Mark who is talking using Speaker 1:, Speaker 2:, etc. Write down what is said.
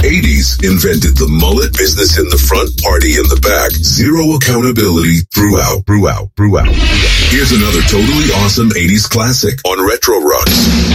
Speaker 1: 80s invented the mullet, business in the front, party in the back, zero accountability throughout. Here's another totally awesome 80s classic on Retro Rocks.